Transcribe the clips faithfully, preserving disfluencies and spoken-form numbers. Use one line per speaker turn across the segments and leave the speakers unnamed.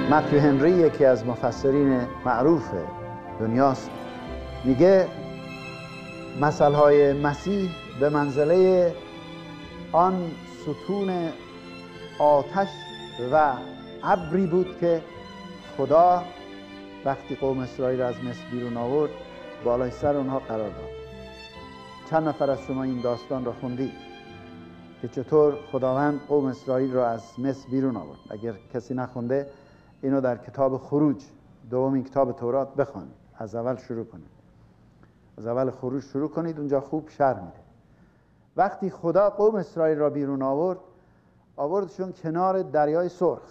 متیو هنری یکی از مفسرین معروف دنیاست، میگه مثلهای مسیح به منزله آن ستون آتش و ابری بود که خدا وقتی قوم اسرائیل از مصر بیرون آورد بالای سر اونها قرار داد. چند نفر از شما این داستان را خوندید که چطور خداوند قوم اسرائیل را از مصر بیرون آورد؟ اگر کسی نخونده اینو در کتاب خروج، دومین کتاب تورات، بخوانید. از اول شروع کنید، از اول خروج شروع کنید، اونجا خوب شرح میده. وقتی خدا قوم اسرائیل را بیرون آورد، آوردشون کنار دریای سرخ.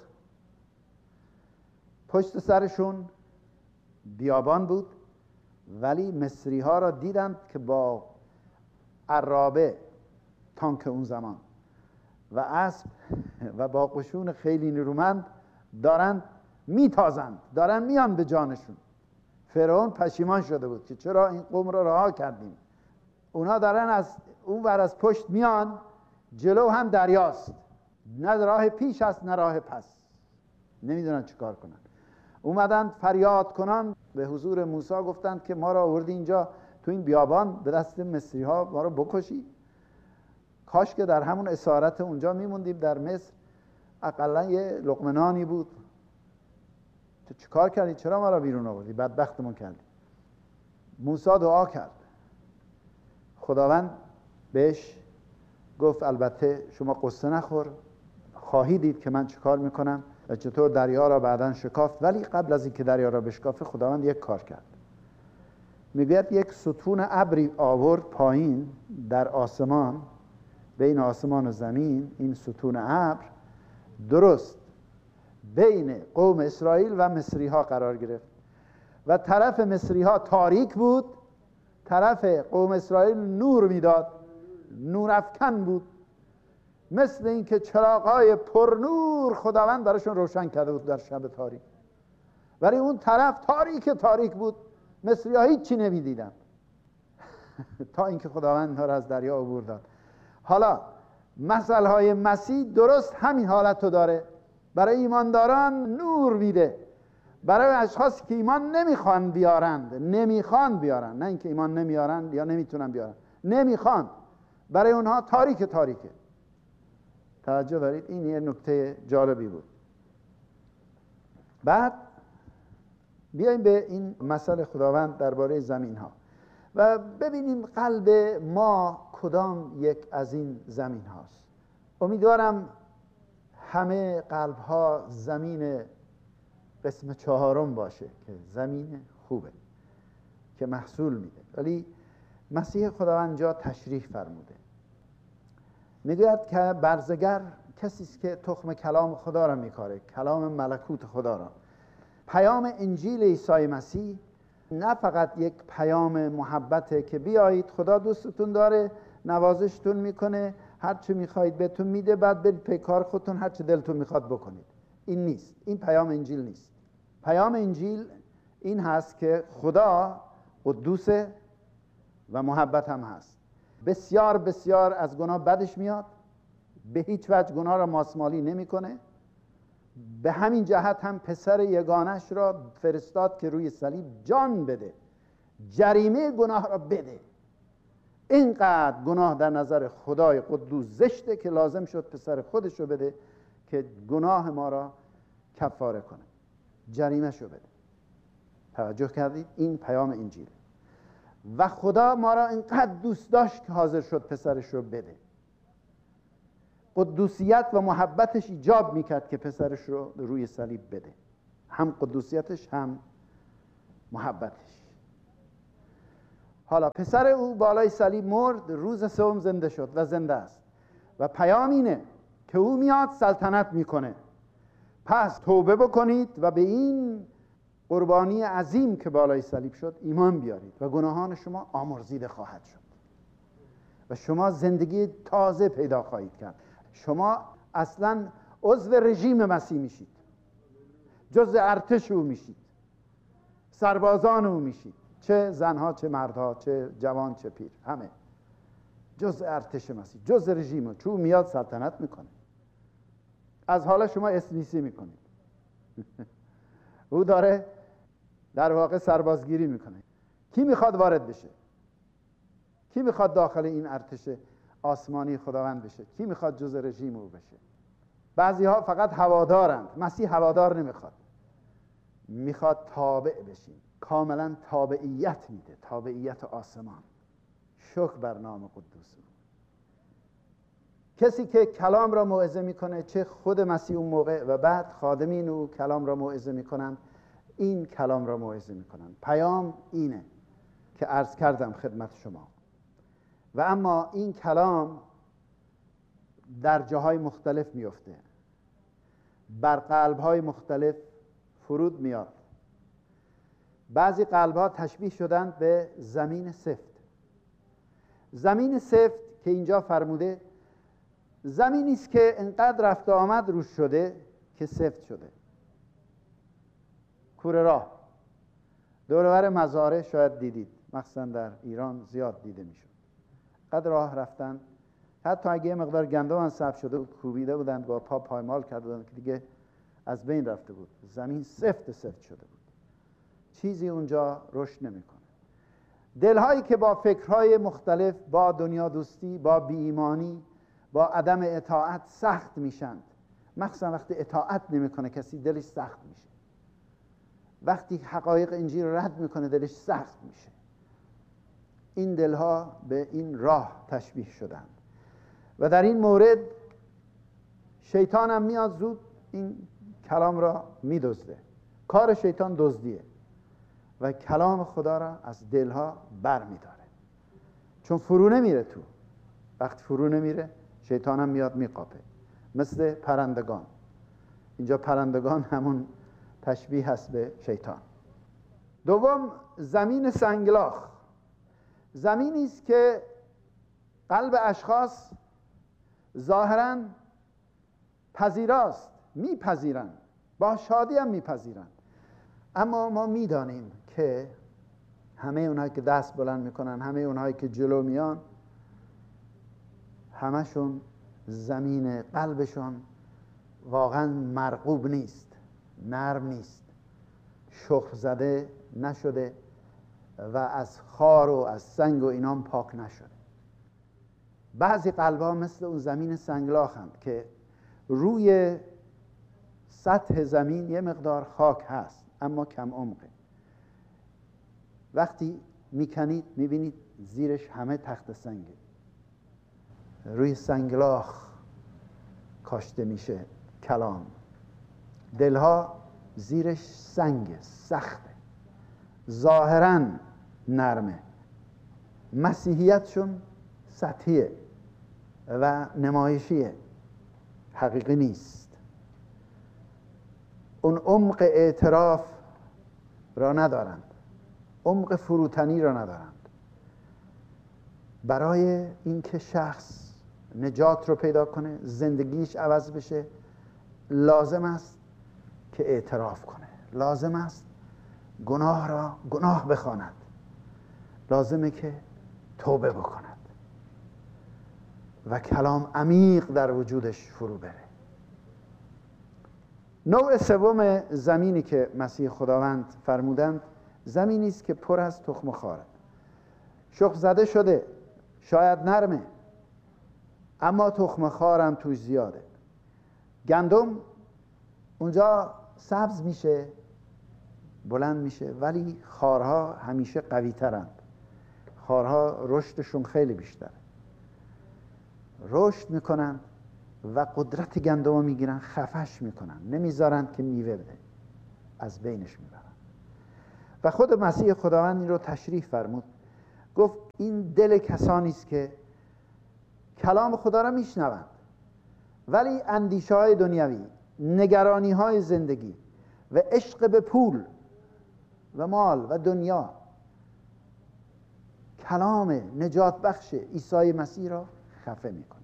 پشت سرشون بیابان بود، ولی مصری ها را دیدند که با عرابه، تانک اون زمان، و اسب و با قشون خیلی نیرومند دارند میتازند، دارن میان به جانشون. فرعون پشیمان شده بود که چرا این قوم را رها کردیم. اونا دارن از اون ور از پشت میان، جلو هم دریاست، نه راه پیش است نه راه پس، نمیدونن چه کار کنن. اومدن فریاد کنن به حضور موسی، گفتند که ما را آوردی اینجا تو این بیابان به دست مصری ها ما را بکشی. کاش که در همون اسارت اونجا میموندیم در مصر، اقلا یه لقمه نانی بود. تو چه کار کردی؟ چرا ما را بیرون آوردی؟ بدبختمون کردی. موسی دعا کرد، خداوند بهش گفت البته شما قصه نخور، خواهی دید که من چه کار میکنم و چطور دریا را بعداً شکافت. ولی قبل از اینکه دریا را بشکافه خداوند یک کار کرد. میگوید یک ستون ابری آورد پایین در آسمان، بین آسمان و زمین. این ستون ابر درست بین قوم اسرائیل و مصری ها قرار گرفت و طرف مصری ها تاریک بود، طرف قوم اسرائیل نور میداد، نور افکن بود، مثل این که چراغ‌های پرنور خداوند براشون روشن کرده بود در شب تاریک. ولی اون طرف تاریک تاریک بود، مصری ها هیچی نمیدیدن تا اینکه خداوند اینها را از دریا عبور داد. حالا مثلهای مسیح درست همین حالت رو داره. برای ایمانداران نور میده، برای اشخاصی که ایمان نمیخوان بیارند، نمیخوان بیارن، نه اینکه ایمان نمیارن یا نمیتونن بیارن، نمیخوان، برای اونها تاریک تاریکه. توجه دارید؟ این یه نکته جالبی بود. بعد بیایم به این مسئله خداوند درباره زمین ها و ببینیم قلب ما کدام یک از این زمین هاست. امیدوارم همه قلب ها زمین قسم چهارم باشه که زمین خوبه که محصول میده. ولی مسیح خداوند جا تشریح فرموده، میگوید که برزگر کسی است که تخم کلام خدا را میکاره، کلام ملکوت خدا را. پیام انجیل عیسی مسیح نه فقط یک پیام محبته که بیایید خدا دوستتون داره، نوازشتون میکنه، هر چی میخواید بهتون میده، بعد برید پی کار خودتون هر چی دلتون میخواد بکنید. این نیست، این پیام انجیل نیست. پیام انجیل این هست که خدا قدوسه و محبت هم هست. بسیار بسیار از گناه بدش میاد، به هیچ وجه گناه را ماسمالی نمیکنه. به همین جهت هم پسر یگانش را فرستاد که روی صلیب جان بده، جریمه گناه را بده. اینقدر گناه در نظر خدای قدوس زشته که لازم شد پسر خودش رو بده که گناه ما را کفاره کنه، جریمه شو بده. توجه کردید؟ این پیام انجیل. و خدا ما را اینقدر دوست داشت که حاضر شد پسرش رو بده. قدوسیت و محبتش ایجاب میکرد که پسرش رو روی صلیب بده، هم قدوسیتش هم محبتش. حالا پسر او بالای صلیب مرد، روز سوم زنده شد و زنده است و پیام اینه که او میاد سلطنت میکنه. پس توبه بکنید و به این قربانی عظیم که بالای صلیب شد ایمان بیارید و گناهان شما آمرزیده خواهد شد و شما زندگی تازه پیدا خواهید کرد. شما اصلا عضو رژیم مسیح میشید، جزء ارتش او میشید، سربازان او میشید، چه زنها چه مردها، چه جوان چه پیر، همه جزء ارتش مسیح، جزء رژیم. چون میاد سلطنت میکنه. از حالا شما اسلیسی میکنید او داره در واقع سربازگیری میکنه. کی میخواد وارد بشه؟ کی میخواد داخل این ارتش آسمانی خداوند بشه؟ کی میخواد جز رژیم او بشه؟ بعضی ها فقط هوادارند. مسیح هوادار نمیخواد، میخواد تابع بشیم. کاملا تابعیت میده، تابعیت آسمان. شکر بر نام قدوس او. کسی که کلام را موعظه میکنه، چه خود مسیح اون موقع و بعد خادمین او کلام را موعظه میکنن، این کلام را موعظه میکنن. پیام اینه که عرض کردم خدمت شما. و اما این کلام در جاهای مختلف میفته، بر قلب‌های مختلف فرود میاد. بعضی قلب‌ها تشبیه شدند به زمین سفت. زمین سفت که اینجا فرموده، زمینی است که انقدر رفت و آمد روش شده که سفت شده. کوره راه دور و بر مزارع شاید دیدید، مخصوصا در ایران زیاد دیده میشد. قدر راه رفتن، حتی اگه یه مقدار گندم هم سبز شده بود، کوبیده بودند با پا پایمال کرده بودند که دیگه از بین رفته بود. زمین سفت سفت شده بود، چیزی اونجا رشد نمیکنه. دلهایی که با فکرهای مختلف، با دنیا دوستی، با بی ایمانی، با عدم اطاعت سخت میشند. مخصوصا وقتی اطاعت نمیکنه کسی، دلش سخت میشه. وقتی حقایق انجیل رو رد میکنه دلش سخت میشه. این دلها به این راه تشبیه شدند و در این مورد شیطان هم میاد زود این کلام را میدزده. کار شیطان دزدیه و کلام خدا را از دلها بر میداره، چون فرو نمیره تو. وقتی فرو نمیره شیطان هم میاد میقاپه، مثل پرندگان. اینجا پرندگان همون تشبیه هست به شیطان. دوم، زمین سنگلاخ. زمینی است که قلب اشخاص ظاهراً پذیراست، میپذیرند، با شادی هم میپذیرند، اما ما میدانیم که همه اونهایی که دست بلند میکنن، همه اونهایی که جلو میان، همشون زمین قلبشون واقعا مرغوب نیست، نرم نیست، شخم زده نشده و از خار و از سنگ و اینام پاک نشده. بعضی قلب‌ها مثل اون زمین سنگلاخند که روی سطح زمین یه مقدار خاک هست اما کم عمقه. وقتی میکنید میبینید زیرش همه تخت سنگه. روی سنگلاخ کاشته میشه کلام. دلها زیرش سنگه، سخته، ظاهراً نرمه، مسیحیتشون سطحیه و نمایشیه، حقیقی نیست. اون عمق اعتراف را ندارند، عمق فروتنی را ندارند. برای اینکه شخص نجات رو پیدا کنه، زندگیش عوض بشه، لازم است که اعتراف کنه، لازم است گناه را گناه بخواند، لازمه که توبه بکند و کلام عمیق در وجودش فرو بره. نوع سوم زمینی که مسیح خداوند فرمودند، زمینی است که پر از تخم خاره، شخم زده شده، شاید نرمه، اما تخم خارم توش زیاده. گندم اونجا سبز میشه، بلند میشه، ولی خارها همیشه قوی ترند. خارها رشدشون خیلی بیشتره، رشد میکنن و قدرت گندم رو میگیرن، خفش میکنن، نمیذارن که میوه بده، از بینش میبرن. و خود مسیح خداوند این رو تشریح فرمود، گفت این دل کسانی است که کلام خدا را میشنوند ولی اندیشه های دنیوی، نگرانی های زندگی و عشق به پول و مال و دنیا کلام نجات بخش عیسی مسیح را خفه میکنه.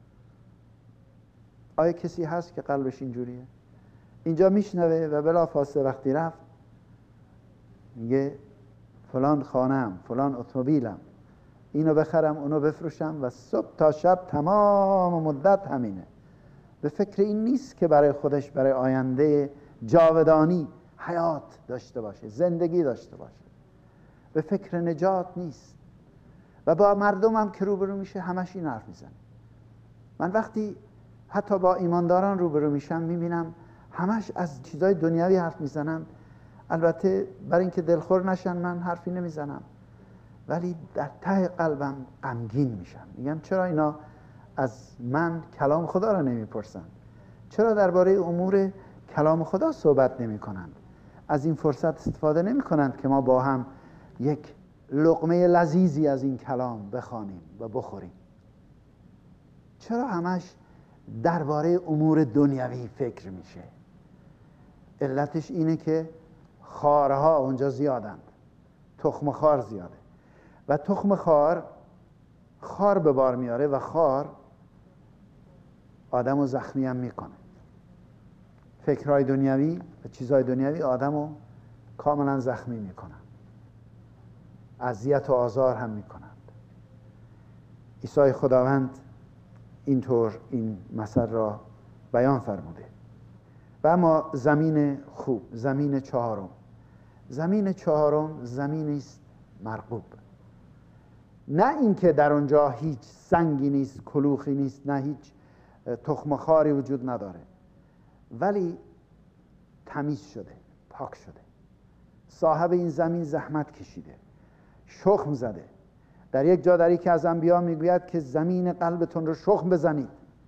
آیا کسی هست که قلبش اینجوریه؟ اینجا میشنوه و بلا فاصله وقتی رفت میگه فلان خانم، فلان اتومبیلم، اینو بخرم، اونو بفروشم و صبح تا شب تمام مدت همینه. به فکر این نیست که برای خودش، برای آینده جاودانی حیات داشته باشه، زندگی داشته باشه، به فکر نجات نیست. و با مردم هم که روبرو میشه همش این حرف میزنه. من وقتی حتی با ایمانداران روبرو میشم میبینم همش از چیزای دنیوی حرف میزنن. البته برای اینکه دلخور نشن من حرفی نمیزنم، ولی در ته قلبم غمگین میشم. میگم چرا اینا از من کلام خدا را نمیپرسن؟ چرا درباره امور کلام خدا صحبت نمی کنند؟ از این فرصت استفاده نمی کنند که ما با هم یک لقمه لذیذی از این کلام بخوانیم و بخوریم؟ چرا همش درباره امور دنیوی فکر میشه؟ علتش اینه که خارها اونجا زیادند، تخم خار زیاده و تخم خار خار به بار میاره و خار آدم رو زخمی هم میکنه. فکرهای دنیوی و چیزهای دنیوی آدم رو کاملا زخمی میکنن، اذیت و آزار هم میکنند. عیسی خداوند اینطور این مثل را بیان فرموده. و اما زمین خوب، زمین چهارم، زمین چهارم زمینی است مرغوب. نه اینکه در اونجا هیچ سنگی نیست، کلوخی نیست، نه هیچ تخم خاری وجود نداره، ولی تمیز شده، پاک شده. صاحب این زمین زحمت کشیده، شخم زده. در یک جا در یکی از انبیا میگوید که زمین قلبتون رو شخم بزنید.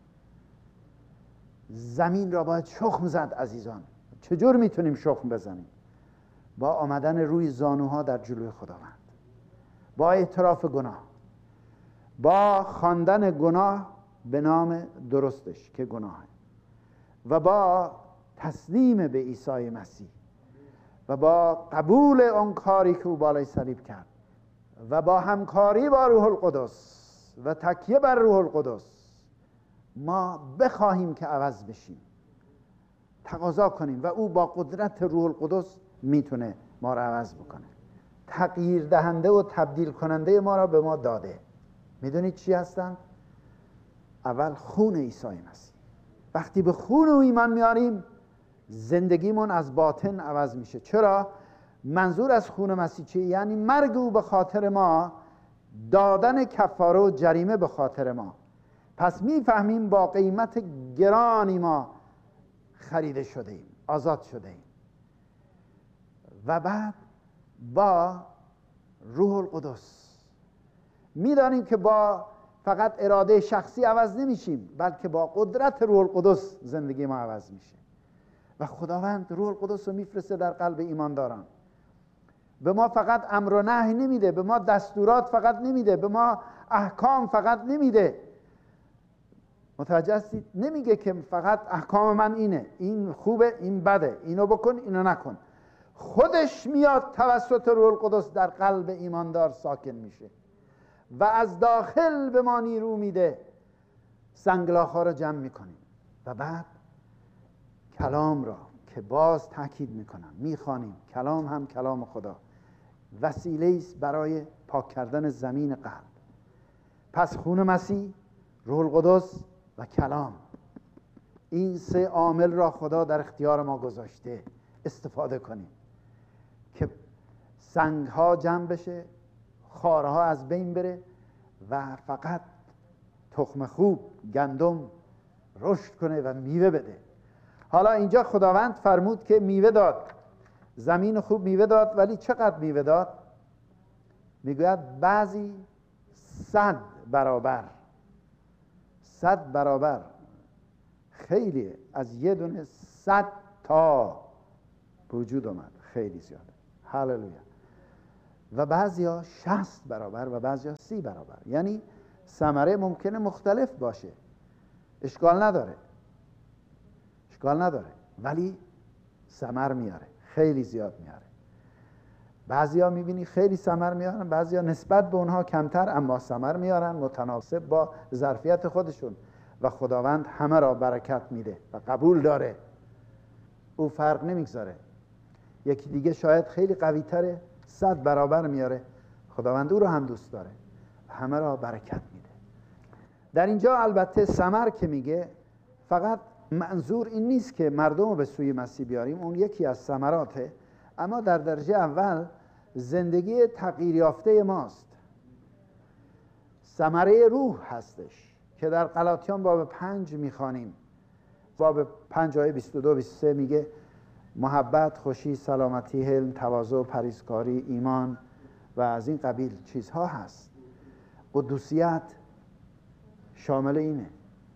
زمین را باید شخم زد عزیزان. چجور میتونیم شخم بزنیم؟ با آمدن روی زانوها در جلوی خداوند، با اعتراف گناه، با خواندن گناه به نام درستش که گناهه، و با تسلیم به عیسی مسیح و با قبول اون کاری که او بالای صلیب کرد و با همکاری با روح القدس و تکیه بر روح القدس ما بخواهیم که عوض بشیم، تقاضا کنیم و او با قدرت روح القدس میتونه ما را عوض بکنه. تغییر دهنده و تبدیل کننده ما را به ما داده. میدونید چی هستن؟ اول خون عیسی مسیح. وقتی به خون او ایمان میاریم زندگیمون از باطن عوض میشه. چرا؟ منظور از خون مسیح چیه؟ یعنی مرگ او به خاطر ما، دادن کفاره و جریمه به خاطر ما. پس میفهمیم با قیمت گرانی ما خریده شده ایم، آزاد شده ایم. و بعد با روح القدس میدانیم که با فقط اراده شخصی عوض نمیشیم، بلکه با قدرت روح القدس زندگی ما عوض میشه. و خداوند روح القدس رو میفرسته در قلب ایمانداران. به ما فقط امر و نهی نمیده، به ما دستورات فقط نمیده، به ما احکام فقط نمیده. متوجه هستید؟ نمیگه که فقط احکام من اینه، این خوبه، این بده، اینو بکن، اینو نکن. خودش میاد توسط روح القدس در قلب ایماندار ساکن میشه و از داخل به ما نیرو میده. سنگلاخ‌ها رو جمع میکنیم و بعد کلام را که باز تاکید میکنم میخوانیم. کلام هم کلام خدا وسیله است برای پاک کردن زمین قلب. پس خون مسیح، روح القدس و کلام، این سه عامل را خدا در اختیار ما گذاشته. استفاده کنیم که سنگها جمع بشه، خارها از بین بره و فقط تخم خوب، گندم رشد کنه و میوه بده. حالا اینجا خداوند فرمود که میوه داد، زمین خوب میوه داد، ولی چقدر میوه داد؟ میگوید بعضی صد برابر، صد برابر، خیلی، از یه دونه صد تا وجود اومد، خیلی زیاده. هللویا. و بعضیا شصت برابر و بعضیا سی برابر. یعنی ثمره ممکنه مختلف باشه، اشکال نداره، اشکال نداره، ولی ثمر میاره، خیلی زیاد میاره. بعضیا میبینی خیلی ثمر میارن، بعضیا نسبت به اونها کمتر اما ثمر میارن متناسب با ظرفیت خودشون. و خداوند همه را برکت میده و قبول داره، او فرق نمیگذاره. یکی دیگه شاید خیلی قوی تره، صد برابر میاره، خداوند او رو هم دوست داره، همه را برکت میده. در اینجا البته ثمر که میگه فقط منظور این نیست که مردم رو به سوی مسیح بیاریم، اون یکی از ثمراته، اما در درجه اول زندگی تغییر یافته ماست. ثمره روح هستش که در غلاطیان باب پنج میخوانیم. باب پنج آیه بیست و دو بیست و سه میگه محبت، خوشی، سلامتی، حلم، تواضع، پرهیزکاری، ایمان و از این قبیل چیزها هست. قدوسیت شامل اینه،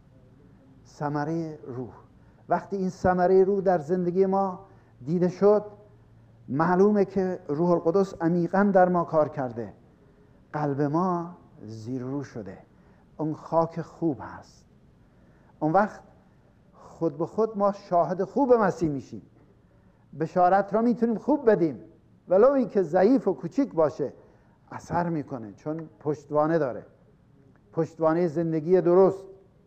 ثمره روح. وقتی این ثمره روح در زندگی ما دیده شد، معلومه که روح القدس عمیقاً در ما کار کرده، قلب ما زیر رو شده، اون خاک خوب هست. اون وقت خود به خود ما شاهد خوب مسیح میشیم، بشارت را میتونیم خوب بدیم، ولو این که ضعیف و کوچیک باشه اثر میکنه، چون پشتوانه داره، پشتوانه زندگی درست.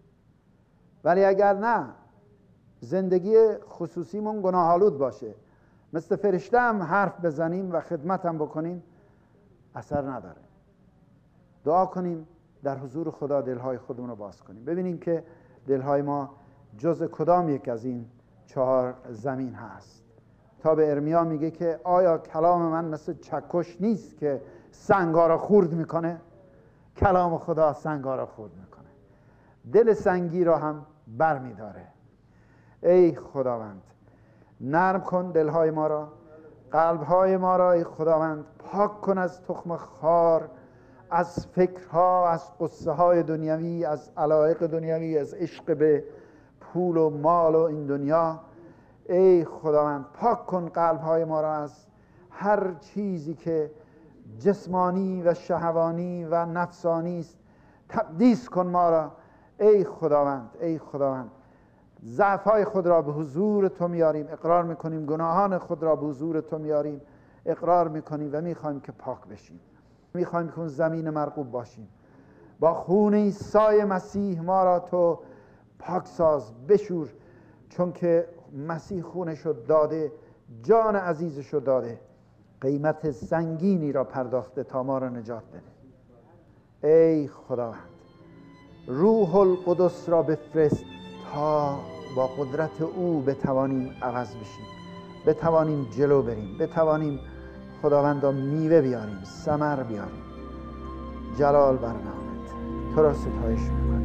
ولی اگر نه، زندگی خصوصیمون گناه‌آلود باشه، مثل فرشته هم حرف بزنیم و خدمت هم بکنیم، اثر نداره. دعا کنیم در حضور خدا دلهای خودمون رو باز کنیم، ببینیم که دلهای ما جز کدام یک از این چهار زمین هست. تا به ارمیا میگه که آیا کلام من مثل چکش نیست که سنگا را خورد میکنه؟ کلام خدا سنگا را خورد میکنه، دل سنگی را هم بر میداره. ای خداوند نرم کن دلهای ما را، قلبهای ما را ای خداوند پاک کن از تخم خار، از فکرها، از قصه های دنیوی، از علایق دنیوی، از عشق به پول و مال و این دنیا. ای خداوند پاک کن قلبهای ما را از هر چیزی که جسمانی و شهوانی و نفسانی است. تقدیس کن ما را ای خداوند. ای خداوند ضعف‌های خود را به حضور تو میاریم، اقرار میکنیم گناهان خود را به حضور تو میاریم، اقرار میکنیم و میخوایم که پاک بشیم، میخوایم که اون زمین مرغوب باشیم. با خون عیسی مسیح ما را تو پاک ساز، بشور، چون که مسیح خونش رو داده، جان عزیزش رو داده، قیمت سنگینی را پرداخته تا ما را نجات بده. ای خداوند روح القدس را بفرست تا با قدرت او بتوانیم عوض بشیم، بتوانیم جلو بریم، بتوانیم خداوندا میوه بیاریم، ثمر بیاریم. جلال بر نامت، تو را ستایش میکنیم.